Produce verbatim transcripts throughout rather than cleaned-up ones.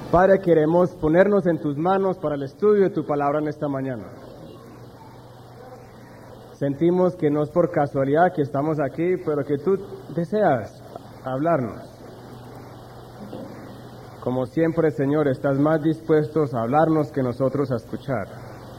Padre, queremos ponernos en tus manos para el estudio de tu palabra en esta mañana. Sentimos que no es por casualidad que estamos aquí, pero que tú deseas hablarnos. Como siempre, Señor, estás más dispuestos a hablarnos que nosotros a escuchar.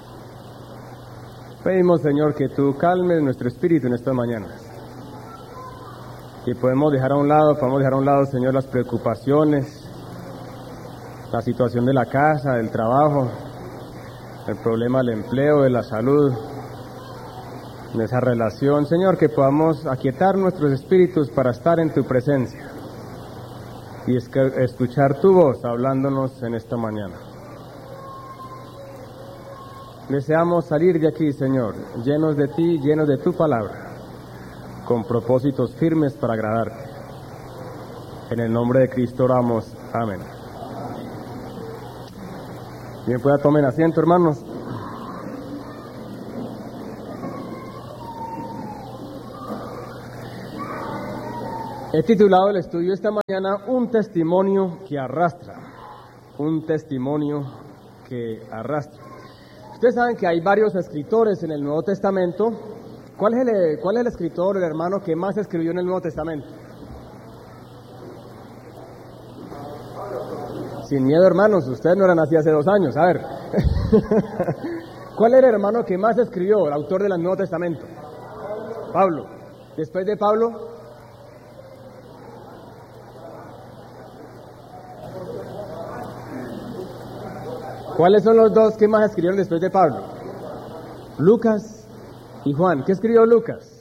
Pedimos, Señor, que tú calmes nuestro espíritu en estas mañanas. Que podemos dejar a un lado, podemos dejar a un lado, Señor, las preocupaciones, la situación de la casa, del trabajo, el problema del empleo, de la salud, de esa relación. Señor, que podamos aquietar nuestros espíritus para estar en tu presencia y escuchar tu voz hablándonos en esta mañana. Deseamos salir de aquí, Señor, llenos de ti, llenos de tu palabra, con propósitos firmes para agradarte. En el nombre de Cristo oramos. Amén. Bien, pueda tomen asiento, hermanos. He titulado el estudio esta mañana Un testimonio que arrastra. Un testimonio que arrastra. Ustedes saben que hay varios escritores en el Nuevo Testamento. ¿Cuál es el, cuál es el escritor, el hermano que más escribió en el Nuevo Testamento? Sin miedo, hermanos, ustedes no eran así hace dos años. A ver, ¿cuál era el hermano que más escribió, el autor del Nuevo Testamento? Pablo. Después de Pablo, ¿cuáles son los dos que más escribieron después de Pablo? Lucas y Juan. ¿Qué escribió Lucas?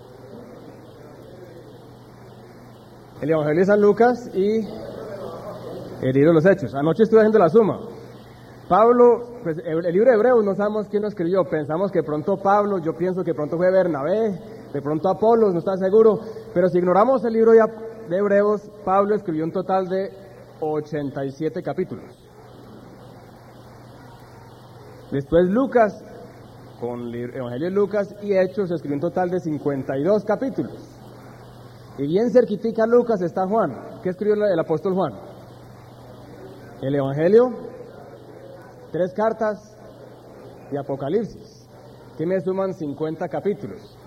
El Evangelio de San Lucas y el libro de los Hechos. Anoche estuve haciendo la suma. Pablo, pues el libro de Hebreos no sabemos quién lo escribió. Pensamos que pronto Pablo, yo pienso que pronto fue Bernabé, de pronto Apolos, no está seguro. Pero si ignoramos el libro de Hebreos, Pablo escribió un total de ochenta y siete capítulos. Después Lucas, con el Evangelio de Lucas y Hechos, escribió un total de cincuenta y dos capítulos. Y bien cerquitica a Lucas está Juan. ¿Qué escribió el apóstol Juan? El Evangelio, tres cartas y Apocalipsis, que me suman cincuenta capítulos.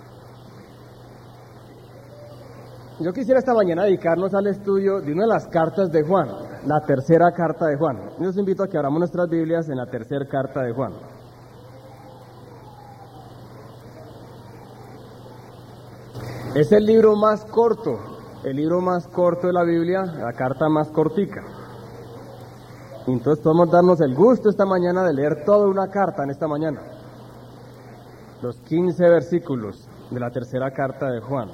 Yo quisiera esta mañana dedicarnos al estudio de una de las cartas de Juan, la tercera carta de Juan. Yo los invito a que abramos nuestras Biblias en la tercera carta de Juan. Es el libro más corto, el libro más corto de la Biblia, la carta más cortica. Entonces podemos darnos el gusto esta mañana de leer toda una carta en esta mañana. Los quince versículos de la tercera carta de Juan.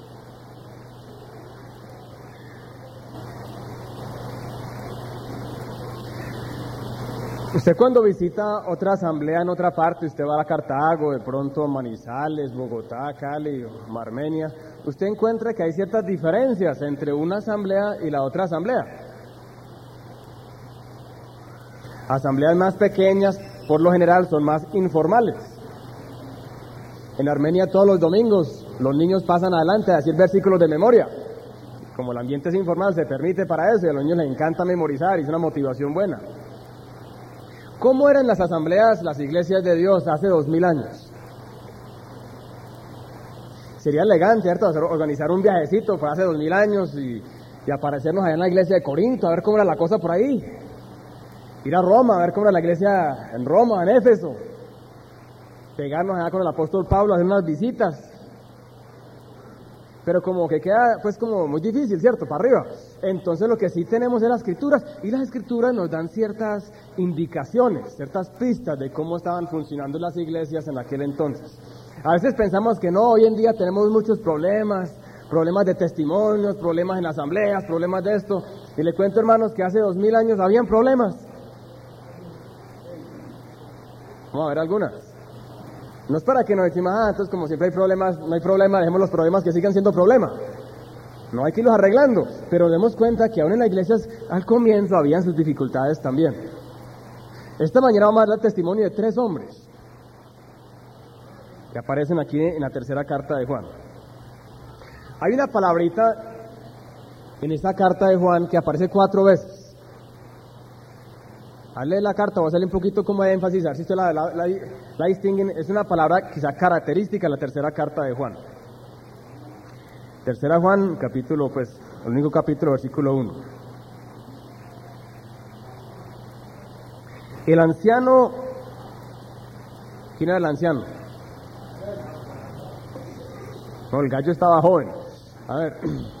Usted cuando visita otra asamblea en otra parte, usted va a Cartago, de pronto a Manizales, Bogotá, Cali, Armenia, usted encuentra que hay ciertas diferencias entre una asamblea y la otra asamblea. Asambleas más pequeñas, por lo general, son más informales. En Armenia todos los domingos los niños pasan adelante a decir versículos de memoria. Como el ambiente es informal, se permite para eso y a los niños les encanta memorizar y es una motivación buena. ¿Cómo eran las asambleas, las iglesias de Dios hace dos mil años? Sería elegante, ¿cierto?, organizar un viajecito para hace dos mil años y, y aparecernos allá en la iglesia de Corinto, a ver cómo era la cosa por ahí. Ir a Roma, a ver cómo era la iglesia en Roma, en Éfeso. Pegarnos allá con el apóstol Pablo, hacer unas visitas. Pero como que queda, pues como muy difícil, ¿cierto?, para arriba. Entonces lo que sí tenemos es las escrituras, y las escrituras nos dan ciertas indicaciones, ciertas pistas de cómo estaban funcionando las iglesias en aquel entonces. A veces pensamos que no, hoy en día tenemos muchos problemas, problemas de testimonios, problemas en asambleas, problemas de esto. Y le cuento, hermanos, que hace dos mil años habían problemas. Vamos a ver algunas. No es para que nos decimos, ah, entonces como siempre hay problemas, no hay problema, dejemos los problemas que sigan siendo problemas. No hay que irlos arreglando, pero demos cuenta que aún en las iglesias al comienzo habían sus dificultades también. Esta mañana vamos a dar el testimonio de tres hombres que aparecen aquí en la tercera carta de Juan. Hay una palabrita en esta carta de Juan que aparece cuatro veces. Al leer la carta voy a hacerle un poquito como de énfasis, a ver si usted la, la, la, la distinguen. Es una palabra quizá característica de la tercera carta de Juan. Tercera Juan, capítulo, pues, el único capítulo, versículo uno. El anciano, ¿quién era el anciano? No, el gallo estaba joven. A ver.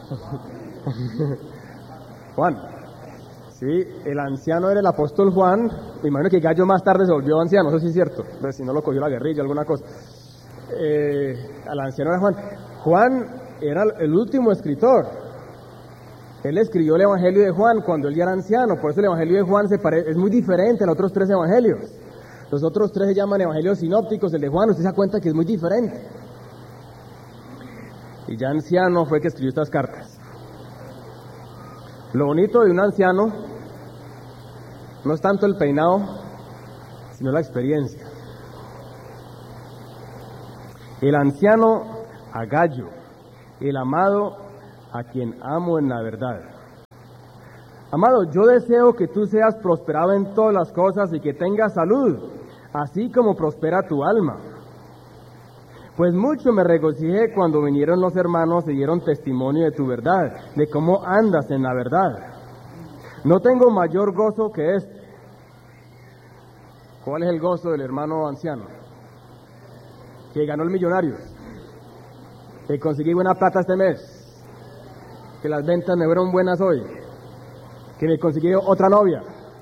Juan. Sí, el anciano era el apóstol Juan. Me imagino que el gallo más tarde se volvió anciano, eso sí es cierto. Entonces, si no lo cogió la guerrilla, alguna cosa. Eh, el anciano era Juan. Juan era el último escritor. Él escribió el Evangelio de Juan cuando él ya era anciano. Por eso el Evangelio de Juan se pare... es muy diferente a los otros tres evangelios. Los otros tres se llaman evangelios sinópticos. El de Juan, usted se da cuenta que es muy diferente. Y ya anciano fue que escribió estas cartas. Lo bonito de un anciano no es tanto el peinado, sino la experiencia. El anciano a Gallo, el amado a quien amo en la verdad. Amado, yo deseo que tú seas prosperado en todas las cosas y que tengas salud, así como prospera tu alma. Pues mucho me regocijé cuando vinieron los hermanos y dieron testimonio de tu verdad, de cómo andas en la verdad. No tengo mayor gozo que este. ¿Cuál es el gozo del hermano anciano? Que ganó el millonario, que conseguí buena plata este mes, que las ventas me fueron buenas hoy, que me conseguí otra novia.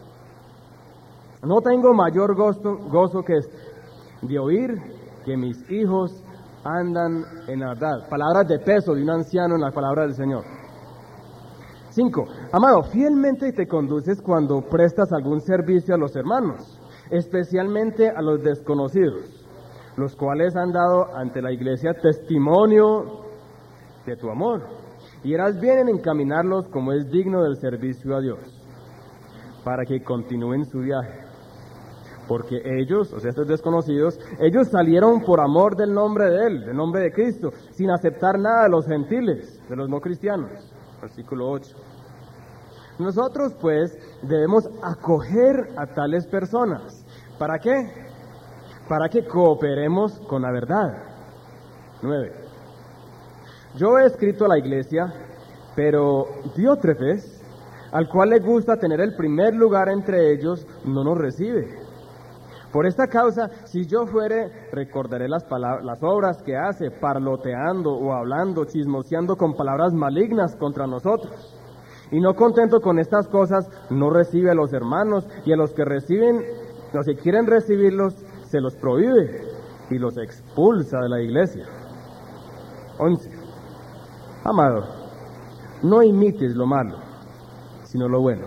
No tengo mayor gozo, gozo que este, de oír que mis hijos andan en la verdad. Palabras de peso de un anciano en la palabra del Señor. Cinco. Amado, fielmente te conduces cuando prestas algún servicio a los hermanos, especialmente a los desconocidos, los cuales han dado ante la iglesia testimonio de tu amor, y harás bien en encaminarlos como es digno del servicio a Dios, para que continúen su viaje. Porque ellos, o sea, estos desconocidos, ellos salieron por amor del nombre de Él, del nombre de Cristo, sin aceptar nada de los gentiles, de los no cristianos. Versículo ocho. Nosotros, pues, debemos acoger a tales personas. ¿Para qué? Para que cooperemos con la verdad. nueve. Yo he escrito a la iglesia, pero Diótrefes, al cual le gusta tener el primer lugar entre ellos, no nos recibe. Por esta causa, si yo fuere, recordaré las, palabras, las obras que hace, parloteando o hablando, chismoseando con palabras malignas contra nosotros. Y no contento con estas cosas, no recibe a los hermanos, y a los que reciben, los que quieren recibirlos, se los prohíbe y los expulsa de la iglesia. once. Amado, no imites lo malo, sino lo bueno.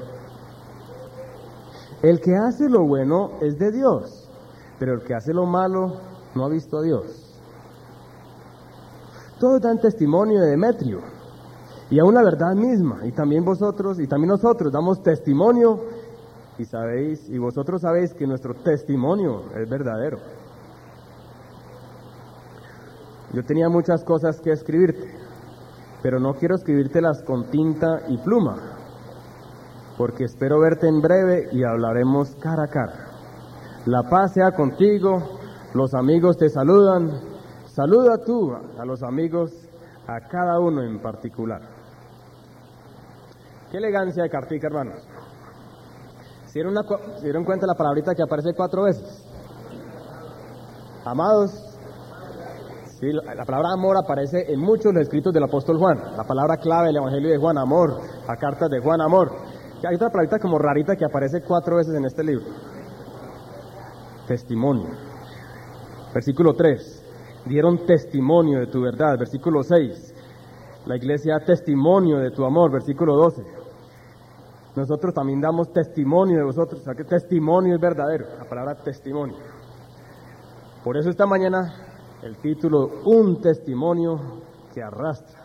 El que hace lo bueno es de Dios, pero el que hace lo malo no ha visto a Dios. Todos dan testimonio de Demetrio, y aún la verdad misma, y también vosotros, y también nosotros damos testimonio, y sabéis, y vosotros sabéis que nuestro testimonio es verdadero. Yo tenía muchas cosas que escribirte, pero no quiero escribírtelas con tinta y pluma, porque espero verte en breve y hablaremos cara a cara. La paz sea contigo, los amigos te saludan, saluda tú a los amigos, a cada uno en particular. Qué elegancia de cartica, hermanos. ¿Se dieron, una, ¿Se dieron cuenta de la palabrita que aparece cuatro veces? Amados. Sí, la, la palabra amor aparece en muchos de los escritos del apóstol Juan. La palabra clave del Evangelio de Juan, amor. La carta de Juan, amor. Hay otra palabrita como rarita que aparece cuatro veces en este libro. Testimonio. Versículo tres. Dieron testimonio de tu verdad. Versículo seis. La iglesia da testimonio de tu amor. Versículo doce. Nosotros también damos testimonio de vosotros. O sea que testimonio es verdadero. La palabra testimonio. Por eso esta mañana el título, un testimonio que arrastra.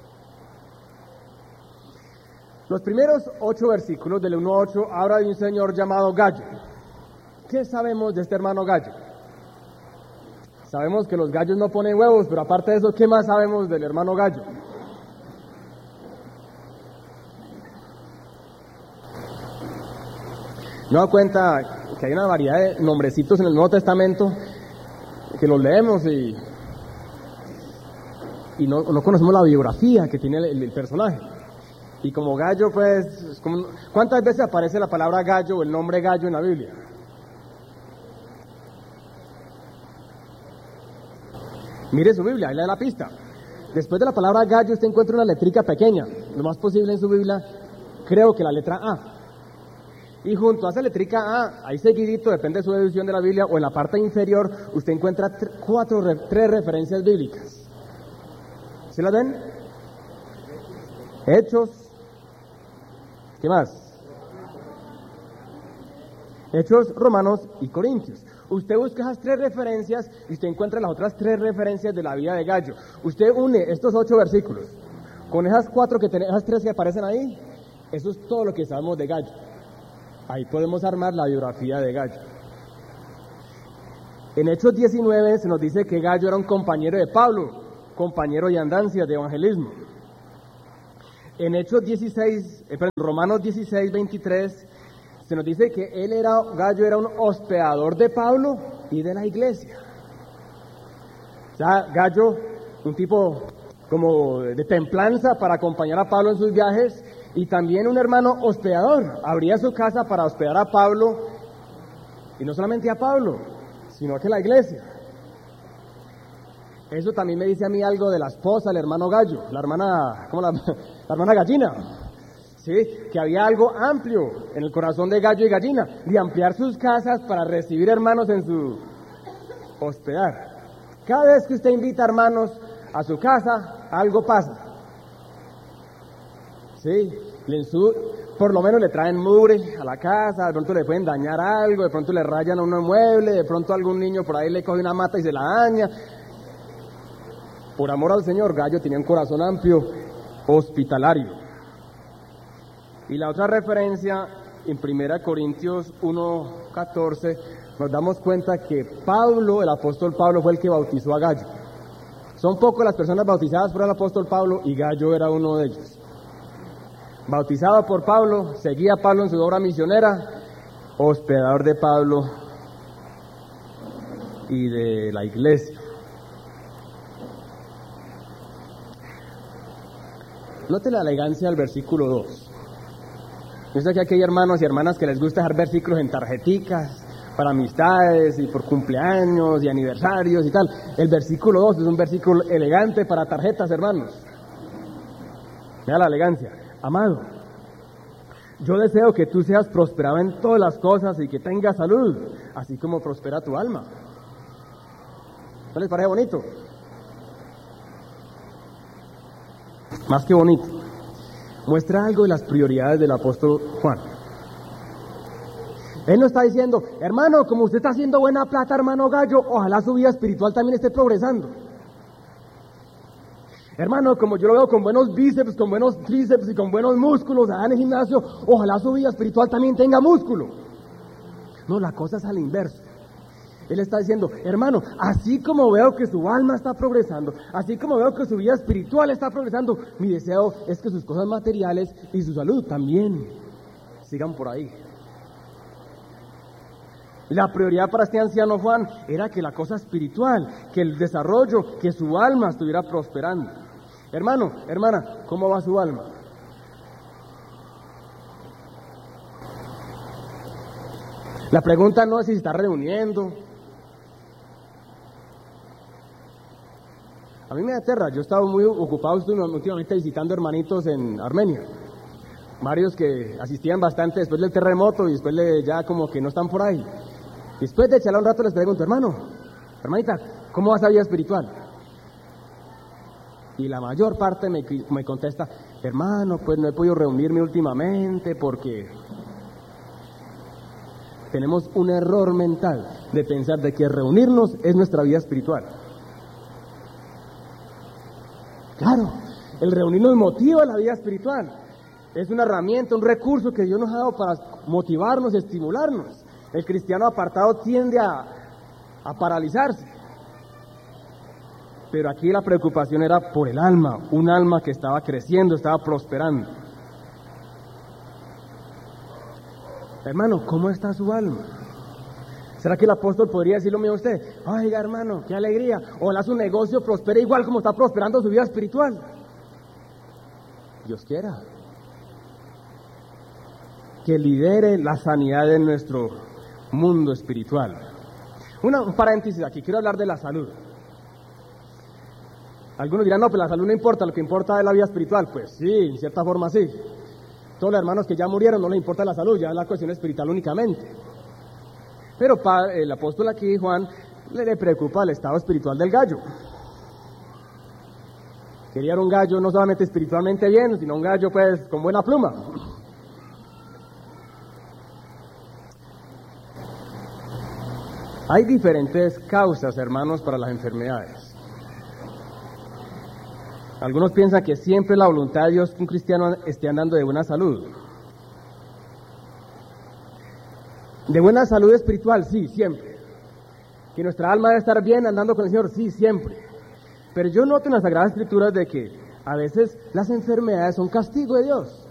Los primeros ocho versículos del uno a ocho habla de un señor llamado Gallo. ¿Qué sabemos de este hermano Gallo? Sabemos que los gallos no ponen huevos, pero aparte de eso, ¿qué más sabemos del hermano Gallo? Me doy cuenta que hay una variedad de nombrecitos en el Nuevo Testamento que los leemos y, y no, no conocemos la biografía que tiene el, el personaje. Y como Gallo, pues, como, ¿cuántas veces aparece la palabra Gallo o el nombre Gallo en la Biblia? Mire su Biblia, ahí le da la pista. Después de la palabra Gallo usted encuentra una letrica pequeña, lo más posible en su Biblia, creo que la letra A. Y junto a esa letrica A, ahí seguidito, depende de su edición de la Biblia, o en la parte inferior, usted encuentra cuatro, tres referencias bíblicas. ¿Sí las ven? Hechos. ¿Qué más? Hechos, Romanos y Corintios. Usted busca esas tres referencias y usted encuentra las otras tres referencias de la vida de Gallo. Usted une estos ocho versículos con esas cuatro que tenemos, esas tres que aparecen ahí, eso es todo lo que sabemos de Gallo. Ahí podemos armar la biografía de Gallo. En Hechos diecinueve se nos dice que Gallo era un compañero de Pablo, compañero de andancias, de evangelismo. En Hechos dieciséis, eh, perdón, Romanos dieciséis, veintitrés, se nos dice que él era, Gallo era un hospedador de Pablo y de la iglesia. O sea, Gallo, un tipo como de templanza para acompañar a Pablo en sus viajes, y también un hermano hospedador. Abría su casa para hospedar a Pablo, y no solamente a Pablo, sino que la iglesia. Eso también me dice a mí algo de la esposa, el hermano Gallo, la hermana, ¿cómo la, la hermana Gallina? Sí, que había algo amplio en el corazón de Gallo y Gallina, de ampliar sus casas para recibir hermanos en su hospedar. Cada vez que usted invita hermanos a su casa, algo pasa. Sí, le ensu- por lo menos le traen mugre a la casa, de pronto le pueden dañar algo, de pronto le rayan a un mueble, de pronto algún niño por ahí le coge una mata y se la daña. Por amor al Señor, Gallo tenía un corazón amplio, hospitalario. Y la otra referencia, en primera Corintios uno, catorce, nos damos cuenta que Pablo, el apóstol Pablo, fue el que bautizó a Gallo. Son pocas las personas bautizadas por el apóstol Pablo y Gallo era uno de ellos. Bautizado por Pablo, seguía a Pablo en su obra misionera, hospedador de Pablo y de la iglesia. Note la elegancia del versículo dos. Yo sé que aquí hay hermanos y hermanas que les gusta dejar versículos en tarjeticas para amistades y por cumpleaños y aniversarios y tal. El versículo dos es un versículo elegante para tarjetas, hermanos. Mira la elegancia. Amado, yo deseo que tú seas prosperado en todas las cosas y que tengas salud, así como prospera tu alma. ¿No les parece bonito? Más que bonito. Muestra algo de las prioridades del apóstol Juan. Él no está diciendo, hermano, como usted está haciendo buena plata, hermano Gallo, ojalá su vida espiritual también esté progresando. Hermano, como yo lo veo con buenos bíceps, con buenos tríceps y con buenos músculos allá en el gimnasio, ojalá su vida espiritual también tenga músculo. No, la cosa es al inverso. Él está diciendo, hermano, así como veo que su alma está progresando, así como veo que su vida espiritual está progresando, mi deseo es que sus cosas materiales y su salud también sigan por ahí. La prioridad para este anciano Juan era que la cosa espiritual, que el desarrollo, que su alma estuviera prosperando. Hermano, hermana, ¿cómo va su alma? La pregunta no es si se está reuniendo. A mí me aterra, yo he estado muy ocupado últimamente visitando hermanitos en Armenia. Varios que asistían bastante después del terremoto y después de ya como que no están por ahí. Después de charlar un rato les pregunto, hermano, hermanita, ¿cómo va esa vida espiritual? Y la mayor parte me, me contesta, hermano, pues no he podido reunirme últimamente porque tenemos un error mental de pensar de que reunirnos es nuestra vida espiritual. Claro, el reunirnos motiva la vida espiritual. Es una herramienta, un recurso que Dios nos ha dado para motivarnos, estimularnos. El cristiano apartado tiende a, a paralizarse. Pero aquí la preocupación era por el alma, un alma que estaba creciendo, estaba prosperando. Hermano, ¿cómo está su alma? ¿Será que el apóstol podría decir lo mismo a usted? Oiga, hermano, qué alegría. Ojalá su negocio prospere igual como está prosperando su vida espiritual. Dios quiera que lidere la sanidad de nuestro mundo espiritual. Una, un paréntesis aquí, quiero hablar de la salud. Algunos dirán, no, pues la salud no importa, lo que importa es la vida espiritual. Pues sí, en cierta forma sí. Todos los hermanos que ya murieron no les importa la salud, ya es la cuestión espiritual únicamente. Pero para el apóstol aquí, Juan, le, le preocupa el estado espiritual del gallo. Quería un gallo no solamente espiritualmente bien, sino un gallo pues con buena pluma. Hay diferentes causas, hermanos, para las enfermedades. Algunos piensan que siempre la voluntad de Dios que un cristiano esté andando de buena salud. De buena salud espiritual, sí, siempre. Que nuestra alma debe estar bien andando con el Señor, sí, siempre. Pero yo noto en las Sagradas Escrituras de que a veces las enfermedades son castigo de Dios.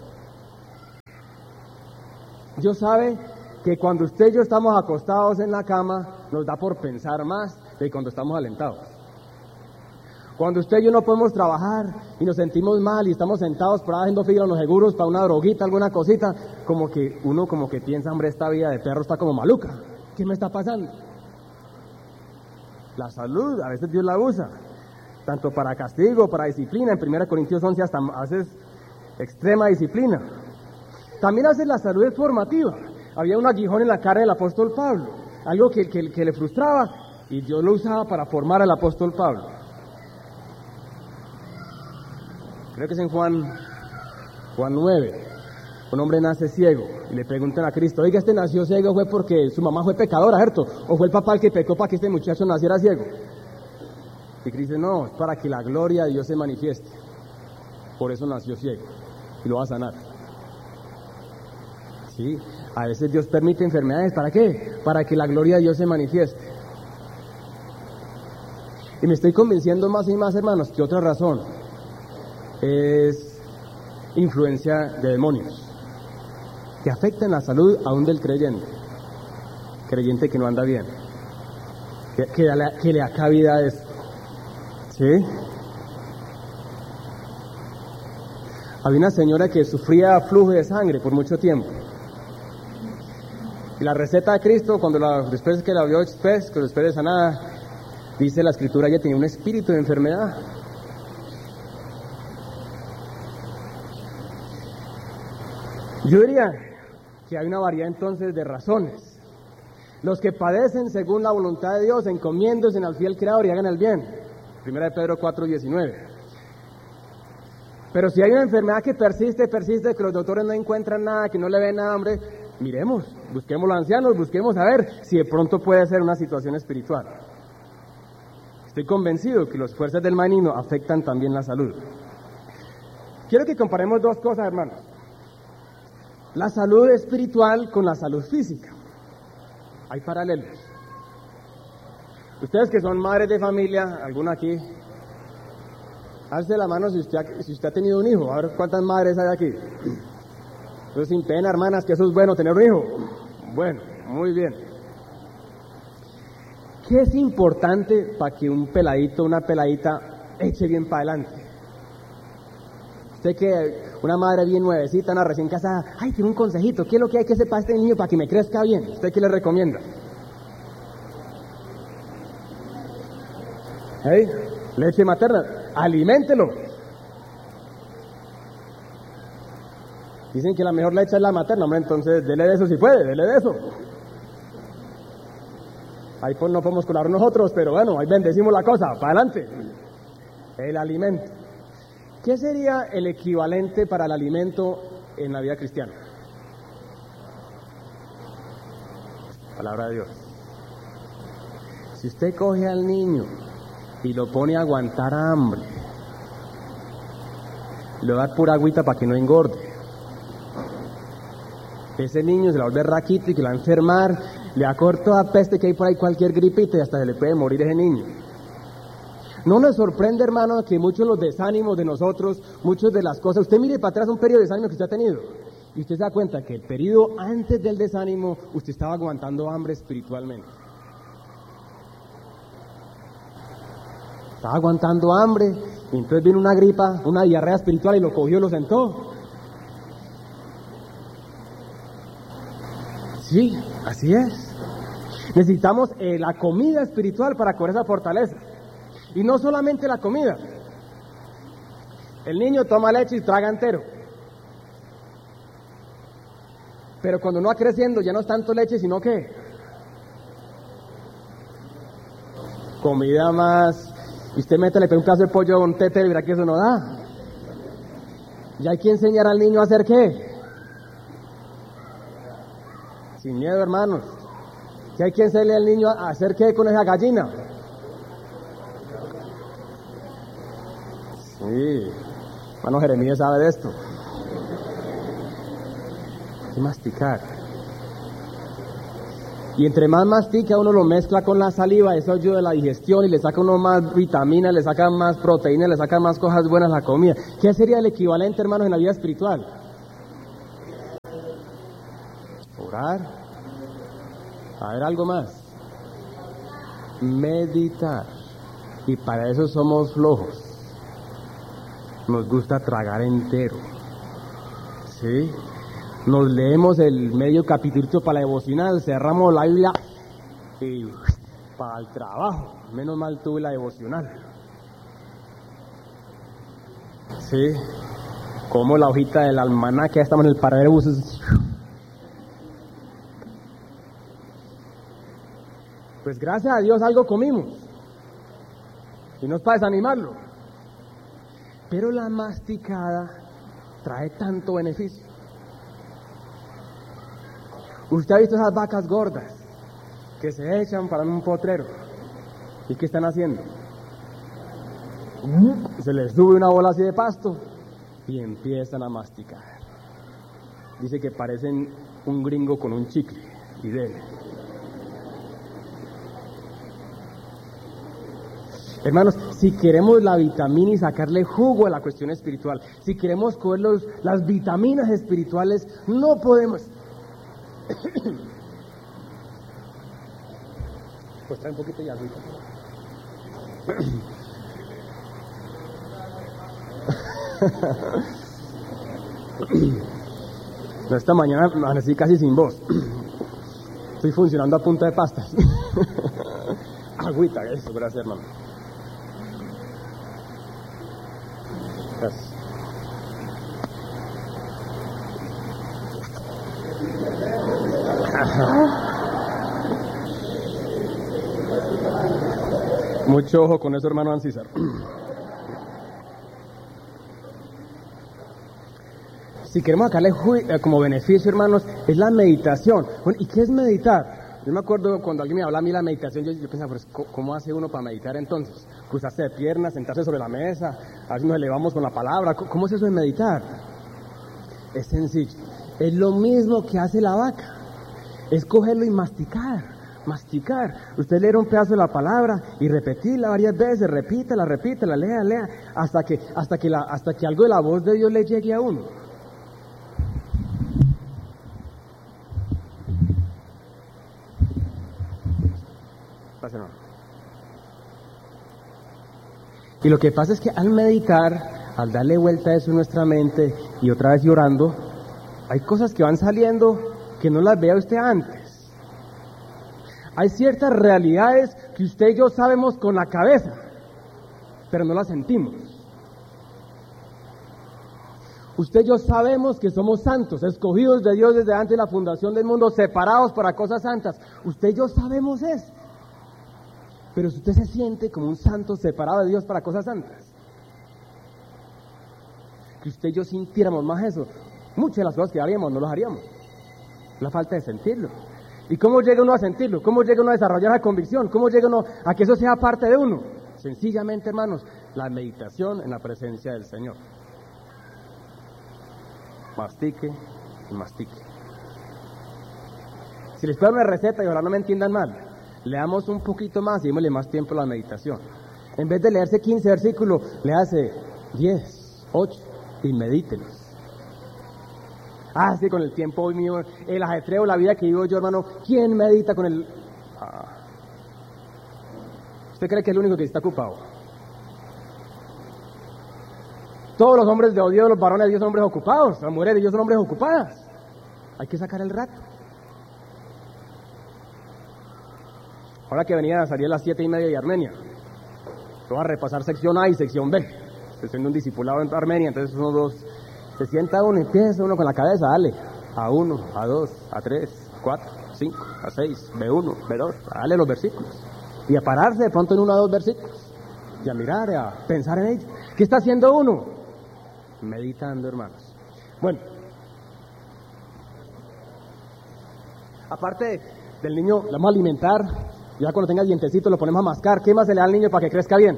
Dios sabe que cuando usted y yo estamos acostados en la cama, nos da por pensar más de cuando estamos alentados. Cuando usted y yo no podemos trabajar y nos sentimos mal y estamos sentados por ahí haciendo fila en los seguros para una droguita, alguna cosita, como que uno como que piensa, hombre, esta vida de perro está como maluca. ¿Qué me está pasando? La salud, a veces Dios la usa, tanto para castigo, para disciplina. En primera Corintios once hasta haces extrema disciplina. También hace la salud es formativa. Había un aguijón en la cara del apóstol Pablo, algo que, que, que le frustraba, y Dios lo usaba para formar al apóstol Pablo. Creo que es en Juan, Juan nueve, un hombre nace ciego, y le preguntan a Cristo, oiga, este nació ciego fue porque su mamá fue pecadora, ¿cierto? ¿O fue el papá el que pecó para que este muchacho naciera ciego? Y Cristo dice, no, es para que la gloria de Dios se manifieste. Por eso nació ciego, y lo va a sanar. Sí, a veces Dios permite enfermedades, ¿para qué? Para que la gloria de Dios se manifieste. Y me estoy convenciendo más y más, hermanos, que otra razón es influencia de demonios que afectan la salud aún del creyente, creyente que no anda bien, que, que, le, que le da cabida a esto. ¿Sí? Había una señora que sufría flujo de sangre por mucho tiempo. Y la receta de Cristo, cuando la, después que la vio después, que después de sanada, dice la Escritura, ella tenía un espíritu de enfermedad. Yo diría que hay una variedad entonces de razones. Los que padecen según la voluntad de Dios, encomiéndose al fiel Creador y hagan el bien. Primera de Pedro cuatro diecinueve. Pero si hay una enfermedad que persiste, persiste, que los doctores no encuentran nada, que no le ven nada, hombre, miremos, busquemos los ancianos, busquemos a ver si de pronto puede ser una situación espiritual. Estoy convencido que las fuerzas del maligno afectan también la salud. Quiero que comparemos dos cosas, hermanos. La salud espiritual con la salud física. Hay paralelos. Ustedes que son madres de familia, alguna aquí, alce la mano si usted, ha, si usted ha tenido un hijo. A ver cuántas madres hay aquí. Entonces, sin pena, hermanas, que eso es bueno, tener un hijo. Bueno, muy bien. ¿Qué es importante para que un peladito, una peladita, eche bien para adelante? Usted que una madre bien nuevecita, una recién casada, ay, tiene un consejito, ¿qué es lo que hay que hacer para este niño para que me crezca bien? ¿Usted qué le recomienda? ¿Hey? Leche materna, aliméntelo. Dicen que la mejor leche es la materna, hombre, entonces dele de eso si puede, dele de eso. Ahí pues no podemos colar nosotros, pero bueno, ahí bendecimos la cosa, para adelante. El alimento. ¿Qué sería el equivalente para el alimento en la vida cristiana? Palabra de Dios. Si usted coge al niño y lo pone a aguantar hambre, le va a dar pura agüita para que no engorde, ese niño se la va a volver raquito y que la va a enfermar, le va a coger toda peste que hay por ahí, cualquier gripita, y hasta se le puede morir ese niño. No nos sorprende, hermano, que muchos de los desánimos de nosotros, muchas de las cosas, usted mire para atrás un periodo de desánimo que usted ha tenido, Y usted se da cuenta que el periodo antes del desánimo, usted estaba aguantando hambre espiritualmente. Estaba aguantando hambre, y entonces vino una gripa, una diarrea espiritual y lo cogió y lo sentó. Sí, así es. Necesitamos eh, la comida espiritual para cobrar esa fortaleza. Y no solamente la comida. El niño toma leche y traga entero. Pero cuando uno va creciendo ya no es tanto leche, sino que comida más. Y usted métele un pedazo de pollo a un tetero y verá que eso no da. Y hay que enseñar al niño a hacer qué. Sin miedo, hermanos. Que hay que enseñarle al niño a hacer qué con esa gallina. Sí. Hermano Jeremías sabe de esto. Hay que masticar. Y entre más mastica uno lo mezcla con la saliva, eso ayuda a la digestión y le saca uno más vitaminas, le saca más proteínas, le saca más cosas buenas a la comida. ¿Qué sería el equivalente, hermanos, en la vida espiritual? Orar. A ver, algo más. Meditar. Y para eso somos flojos. Nos gusta tragar entero. ¿Sí? Nos leemos el medio capítulo para la devocional, cerramos la Biblia y para el trabajo. Menos mal tuve la devocional. Sí, como la hojita del almanaque, ya estamos en el paradero de buses. Pues gracias a Dios algo comimos. Y no es para desanimarlo. Pero la masticada trae tanto beneficio. Usted ha visto esas vacas gordas que se echan para un potrero. ¿Y qué están haciendo? Se les sube una bola así de pasto y empiezan a masticar. Dice que parecen un gringo con un chicle y dele. Hermanos, si queremos la vitamina y sacarle jugo a la cuestión espiritual, si queremos coger los, las vitaminas espirituales, no podemos. Pues trae un poquito ya, agüita. No, esta mañana amanecí casi sin voz. Estoy funcionando a punta de pastas. Agüita, eso, gracias, hermano. Gracias. Mucho ojo con eso, hermano Ancísar. Si queremos sacarle como beneficio, hermanos, es la meditación. Bueno, ¿y qué es meditar? Yo me acuerdo cuando alguien me hablaba a mí de la meditación, yo, yo pensaba, pues, ¿cómo hace uno para meditar entonces? Cruzarse de piernas, sentarse sobre la mesa, a veces nos elevamos con la palabra. ¿Cómo es eso de meditar? Es sencillo. Es lo mismo que hace la vaca. Es cogerlo y masticar, masticar. Usted leer un pedazo de la palabra y repetirla varias veces, repítela, repítela, lea, lea, hasta que, hasta que, la, hasta que algo de la voz de Dios le llegue a uno. Y lo que pasa es que al meditar, al darle vuelta a eso en nuestra mente y otra vez llorando, hay cosas que van saliendo que no las vea usted antes. Hay ciertas realidades que usted y yo sabemos con la cabeza, pero no las sentimos. Usted y yo sabemos que somos santos, escogidos de Dios desde antes de la fundación del mundo, separados para cosas santas. Usted y yo sabemos eso. Pero si usted se siente como un santo separado de Dios para cosas santas, que usted y yo sintiéramos más eso, muchas de las cosas que haríamos no las haríamos. La falta de sentirlo. ¿Y cómo llega uno a sentirlo? ¿Cómo llega uno a desarrollar la convicción? ¿Cómo llega uno a que eso sea parte de uno? Sencillamente, hermanos, la meditación en la presencia del Señor. Mastique y mastique. Si les puedo dar una receta y ahora no me entiendan mal, leamos un poquito más y démosle más tiempo a la meditación. En vez de leerse quince versículos, léase diez, ocho y medítelos. Ah, sí, con el tiempo mío, el ajetreo, la vida que vivo yo, hermano, ¿quién medita con el...? Ah. ¿Usted cree que es el único que está ocupado? Todos los hombres de Dios, los varones de Dios son hombres ocupados, las mujeres de Dios son hombres ocupadas. Hay que sacar el rato. Ahora que venía a salir a las siete y media de Armenia, voy a repasar sección A y sección B. Estoy siendo un discipulado en Armenia, entonces uno, dos, se sienta uno, empieza uno con la cabeza, dale, a uno, a dos, a tres, cuatro, cinco, a seis, B uno, B dos, dale los versículos. Y a pararse de pronto en uno o dos versículos, y a mirar, y a pensar en ellos. ¿Qué está haciendo uno? Meditando, hermanos. Bueno, aparte del niño, le vamos a alimentar, ya cuando tenga dientecitos lo ponemos a mascar. ¿Qué más se le da al niño para que crezca bien?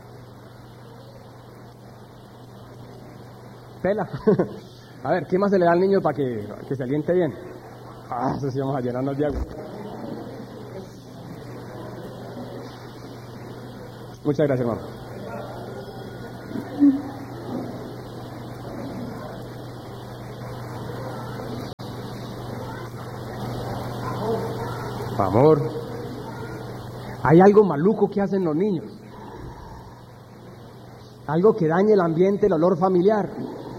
Pela. A ver, ¿qué más se le da al niño para que, que se aliente bien? Ah, eso sí, vamos a llenarnos de agua. Muchas gracias, hermano. Amor. Hay algo maluco que hacen los niños. Algo que dañe el ambiente, el olor familiar.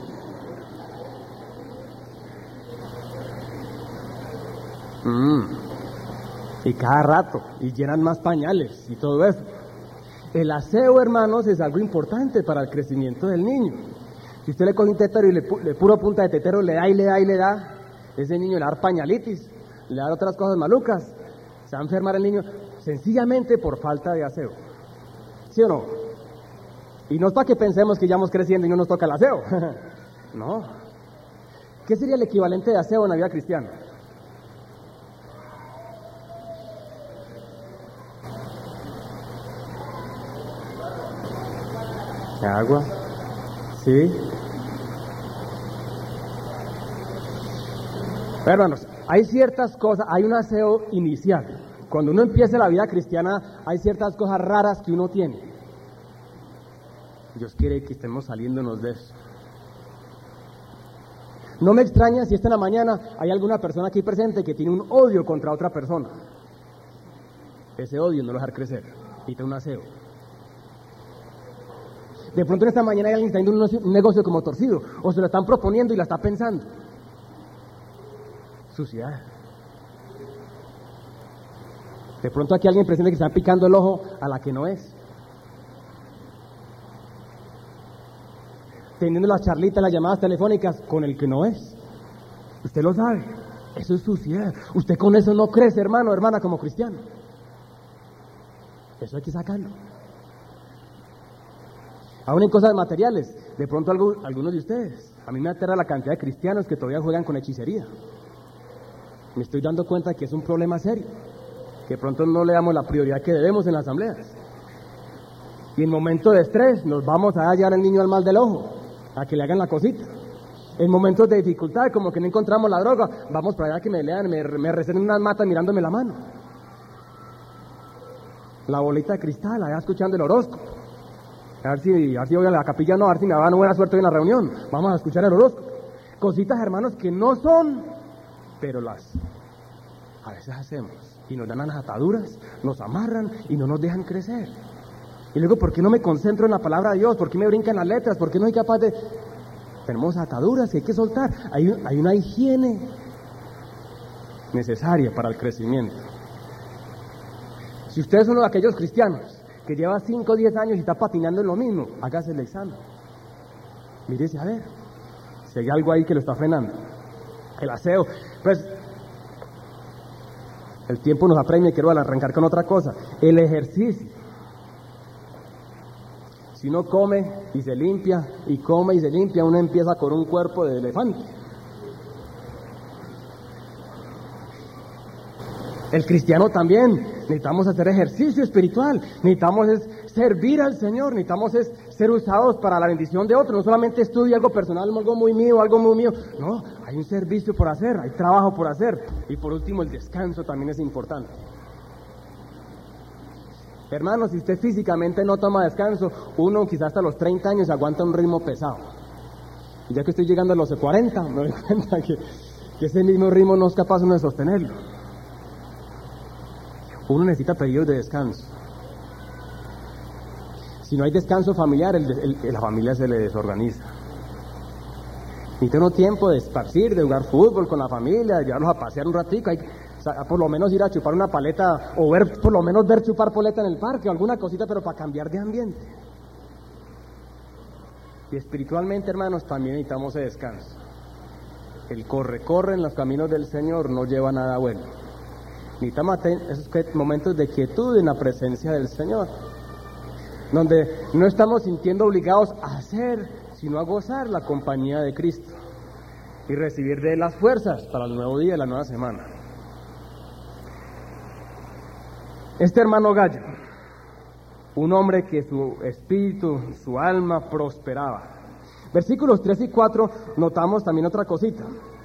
Mm. Y cada rato, y llenan más pañales y todo eso. El aseo, hermanos, es algo importante para el crecimiento del niño. Si usted le coge un tetero y le, le puro punta de tetero, le da y le da y le da, ese niño le da pañalitis, le da otras cosas malucas, se va a enfermar el niño sencillamente por falta de aseo. ¿Sí o no? Y no es para que pensemos que ya vamos creciendo y no nos toca el aseo. No. ¿Qué sería el equivalente de aseo en la vida cristiana? Agua, sí. Pero, hermanos, hay ciertas cosas, hay un aseo inicial. Cuando uno empieza la vida cristiana, hay ciertas cosas raras que uno tiene. Dios quiere que estemos saliéndonos de eso. No me extraña si esta en la mañana hay alguna persona aquí presente que tiene un odio contra otra persona. Ese odio no lo dejar crecer, necesita un aseo. De pronto en esta mañana hay alguien que está haciendo un negocio como torcido, o se lo están proponiendo y la está pensando. Suciedad. De pronto aquí hay alguien presente que está picando el ojo a la que no es. Teniendo las charlitas, las llamadas telefónicas con el que no es. Usted lo sabe. Eso es suciedad. Usted con eso no crece, hermano, hermana, como cristiano. Eso hay que sacarlo. Aún en cosas materiales, de pronto algo, algunos de ustedes, a mí me aterra la cantidad de cristianos que todavía juegan con hechicería. Me estoy dando cuenta que es un problema serio, que de pronto no le damos la prioridad que debemos en las asambleas. Y en momentos de estrés nos vamos a hallar al niño al mal del ojo, a que le hagan la cosita. En momentos de dificultad, como que no encontramos la droga, vamos para allá que me lean, me, me receten unas matas mirándome la mano. La bolita de cristal, allá escuchando el horóscopo. A ver si, a ver si voy a la capilla, no, a ver si me va a dar buena suerte hoy en la reunión. Vamos a escuchar el horóscopo. Cositas, hermanos, que no son, pero las a veces hacemos. Y nos dan las ataduras, nos amarran y no nos dejan crecer. Y luego, ¿por qué no me concentro en la palabra de Dios? ¿Por qué me brincan las letras? ¿Por qué no soy capaz de...? Tenemos ataduras que hay que soltar. Hay, hay una higiene necesaria para el crecimiento. Si usted es uno de aquellos cristianos que lleva cinco o diez años y está patinando en lo mismo, hágase el examen. Mírese a ver si hay algo ahí que lo está frenando. El aseo, pues el tiempo nos apremia y quiero arrancar con otra cosa. El ejercicio. Si uno come y se limpia, y come y se limpia, uno empieza con un cuerpo de elefante. El cristiano también, necesitamos hacer ejercicio espiritual, necesitamos es servir al Señor, necesitamos es ser usados para la bendición de otros, no solamente estudio algo personal, algo muy mío, algo muy mío, no, hay un servicio por hacer, hay trabajo por hacer, y por último el descanso también es importante. Hermanos, si usted físicamente no toma descanso, uno quizás hasta los treinta años aguanta un ritmo pesado. Y ya que estoy llegando a los cuarenta, me doy cuenta que, que ese mismo ritmo no es capaz uno de sostenerlo. Uno necesita periodos de descanso. Si no hay descanso familiar, el, el, la familia se le desorganiza. Necesita uno tiempo de esparcir, de jugar fútbol con la familia, de llevarlos a pasear un ratico, hay, o sea, por lo menos ir a chupar una paleta, o ver, por lo menos ver chupar paleta en el parque, o alguna cosita, pero para cambiar de ambiente. Y espiritualmente, hermanos, también necesitamos ese descanso. El corre, corre en los caminos del Señor no lleva nada bueno. Necesitamos esos momentos de quietud en la presencia del Señor, donde no estamos sintiendo obligados a hacer, sino a gozar la compañía de Cristo y recibir de él las fuerzas para el nuevo día, la nueva semana. Este hermano Gallo, un hombre que su espíritu, su alma prosperaba. Versículos tres y cuatro notamos también otra cosita.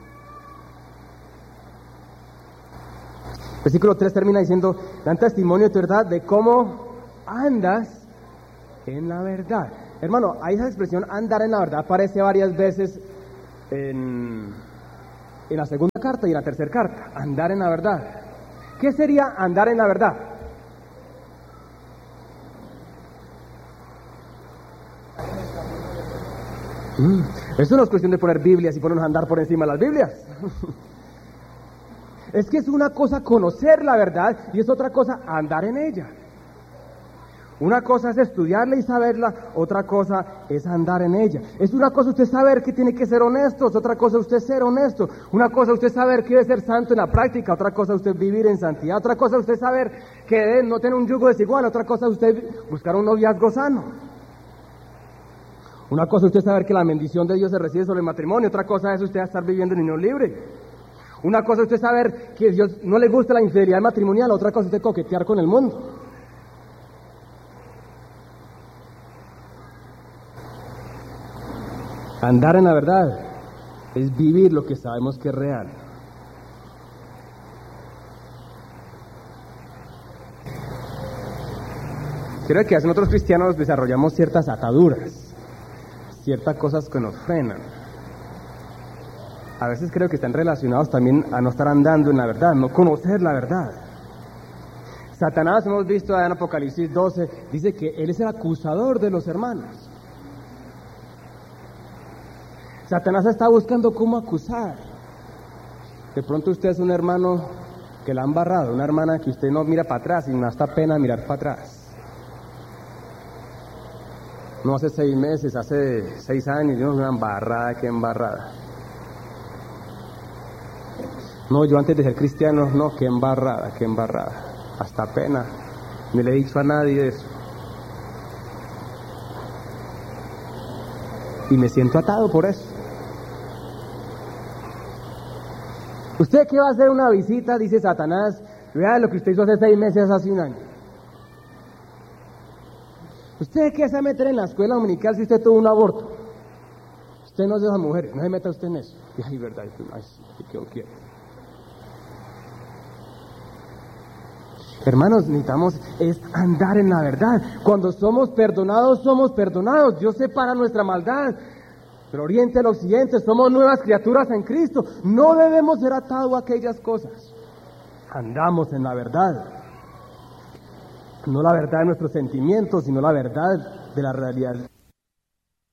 Versículo tres termina diciendo: dan testimonio de tu verdad, de cómo andas en la verdad. Hermano, ahí esa expresión andar en la verdad aparece varias veces en, en la segunda carta y en la tercera carta. Andar en la verdad. ¿Qué sería andar en la verdad? Mm, eso no es cuestión de poner Biblias y ponernos a andar por encima de las Biblias. Es que es una cosa conocer la verdad y es otra cosa andar en ella. Una cosa es estudiarla y saberla, otra cosa es andar en ella. Es una cosa usted saber que tiene que ser honesto, es otra cosa usted ser honesto. Una cosa usted saber que debe ser santo en la práctica, otra cosa usted vivir en santidad, otra cosa usted saber que debe no tener un yugo desigual, otra cosa usted buscar un noviazgo sano. Una cosa usted saber que la bendición de Dios se recibe sobre el matrimonio, otra cosa es usted estar viviendo en unión libre. Una cosa usted saber que a Dios no le gusta la infidelidad matrimonial, otra cosa usted coquetear con el mundo. Andar en la verdad es vivir lo que sabemos que es real. Creo que a nosotros cristianos desarrollamos ciertas ataduras, ciertas cosas que nos frenan. A veces creo que están relacionados también a no estar andando en la verdad, no conocer la verdad. Satanás, hemos visto en Apocalipsis doce, dice que él es el acusador de los hermanos. Satanás está buscando cómo acusar. De pronto usted es un hermano que la han barrado, una hermana que usted no mira para atrás y no hasta pena mirar para atrás. No hace seis meses, hace seis años, yo una embarrada, qué embarrada. No, yo antes de ser cristiano, no, qué embarrada, qué embarrada. Hasta pena, no le he dicho a nadie eso. Y me siento atado por eso. ¿Usted qué va a hacer una visita? Dice Satanás. Vea lo que usted hizo hace seis meses, hace un año. ¿Usted qué se va a meter en la escuela dominical si usted tuvo un aborto? Usted no es de esas mujeres, no se meta usted en eso. Y ay, verdad, ay, ¿qué yo quiero? Hermanos, necesitamos es andar en la verdad. Cuando somos perdonados, somos perdonados. Dios separa nuestra maldad del oriente al occidente. Somos nuevas criaturas en Cristo. No debemos ser atados a aquellas cosas. Andamos en la verdad. No la verdad de nuestros sentimientos, sino la verdad de la realidad.